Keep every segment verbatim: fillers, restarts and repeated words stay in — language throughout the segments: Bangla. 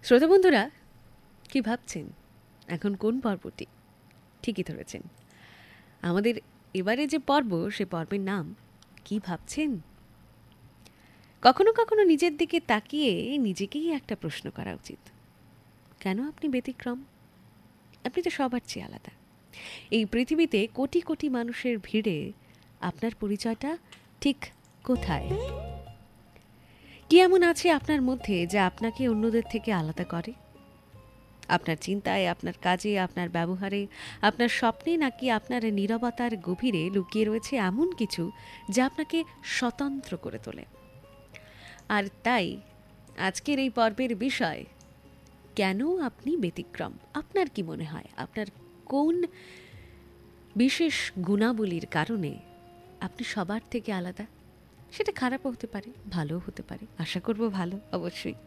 শ্রোতা বন্ধুরা, কি ভাবছেন? এখন কোন পর্বটি? ঠিকই ধরেছেন, আমাদের এবারে যে পর্ব, সে পর্বের নাম কি ভাবছেন? কখনো কখনো নিজের দিকে তাকিয়ে নিজেকেই একটা প্রশ্ন করা উচিত। কেন আপনি ব্যতিক্রম? আপনি তো সবার চেয়ে আলাদা। এই পৃথিবীতে কোটি কোটি মানুষের ভিড়ে আপনার পরিচয়টা ঠিক কোথায়? কি এমন আছে আপনার মধ্যে যা আপনাকে অন্যদের থেকে আলাদা করে? আপনার চিন্তায়, আপনার কাজে, আপনার ব্যবহারে, আপনার স্বপ্নে, নাকি আপনার নীরবতার গভীরে লুকিয়ে রয়েছে এমন কিছু যা আপনাকে স্বতন্ত্র করে তোলে? আর তাই আজকের এই পর্বের বিষয়, কেন আপনি ব্যতিক্রম? আপনার কি মনে হয়, আপনার কোন বিশেষ গুণাবলীর কারণে আপনি সবার থেকে আলাদা? সেটা খারাপও হতে পারে, ভালোও হতে পারে। আশা করব ভালো, অবশ্যই।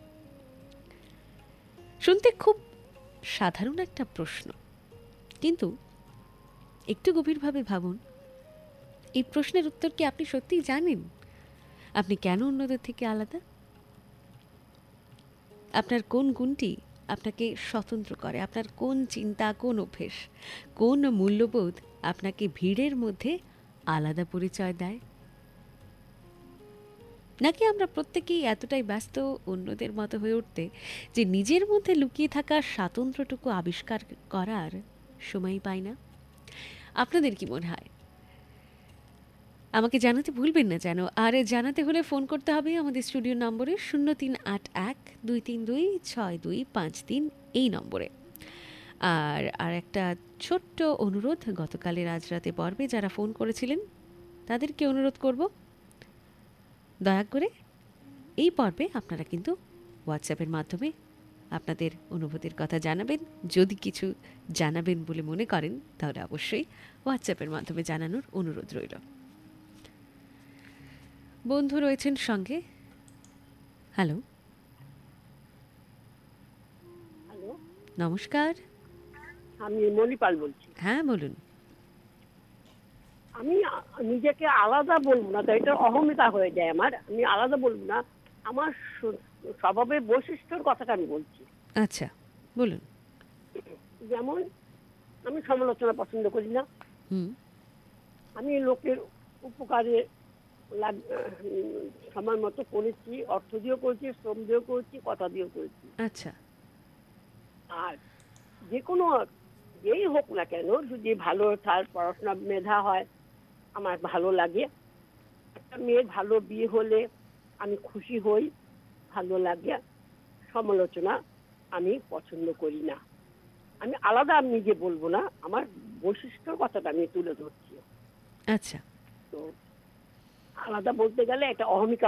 শুনতে খুব সাধারণ একটা প্রশ্ন, কিন্তু একটু গভীরভাবে ভাবুন, এই প্রশ্নের উত্তর কি আপনি সত্যিই জানেন? আপনি কেন অন্যদের থেকে আলাদা? আপনার কোন গুণটি আপনাকে স্বতন্ত্র করে? আপনার কোন চিন্তা, কোন অভ্যেস, কোন মূল্যবোধ আপনাকে ভিড়ের মধ্যে আলাদা পরিচয় দেয়? নাকি আমরা প্রত্যেকেই এতটাই ব্যস্ত অন্যদের মতো হয়ে উঠতে যে নিজের মধ্যে লুকিয়ে থাকা স্বাতন্ত্র্যটুকু আবিষ্কার করার সময় পাই না? আপনাদের কি মনে হয়? আমাকে জানাতে ভুলবেন না যেন। আর জানাতে হলে ফোন করতে হবে আমাদের স্টুডিও নম্বরে শূন্য তিন আট এক দুই তিন দুই ছয় দুই পাঁচ তিন, এই নম্বরে। আর আর একটা ছোট্ট অনুরোধ, গতকালের আজ রাতে পর্বে যারা ফোন করেছিলেন তাদেরকে অনুরোধ করব, দয়া করে এই পর্বে আপনারা কিন্তু হোয়াটসঅ্যাপের মাধ্যমে আপনাদের অনুভূতির কথা জানাবেন। যদি কিছু জানাবেন বলে মনে করেন তাহলে অবশ্যই হোয়াটসঅ্যাপের মাধ্যমে জানানোর অনুরোধ রইল। বন্ধু রয়েছেন সঙ্গে। হ্যালো, হ্যালো, নমস্কার। আমি মণিপাল বলছি। হ্যাঁ, বলুন। আমি আ- নিজেকে আলাদা বলবো না, তো এটা অহমিকা হয়ে যায় আমার। আমি আলাদা বলবো না, আমার স- স্বভাবের বৈশিষ্ট্যর কথাটা আমি বলছি। আচ্ছা, বলুন। যেমন, আমি সমালোচনা পছন্দ করি না। হুম। আমি লোকের উপকারে লাগ- উম, সময় মতো করেছি, অর্থ দিয়েও করেছি, শ্রম দিয়েও করেছি, কথা দিয়েও করেছি। আচ্ছা। আর যে কোনো যেই হোক না কেন, যদি ভালো তার পড়াশোনা মেধা হয়, আমার ভালো লাগে। একটা মেয়ের ভালো বিয়ে হলে আমি খুশি হই, ভালো লাগে। সমালোচনা আমি পছন্দ করি না। আমি আলাদা আমি নিজে বলবো না, আমার বৈশিষ্ট্যর কথাটা আমি তুলে ধরছি। আচ্ছা। তো আলাদা বলতে গেলে এটা অহমিকা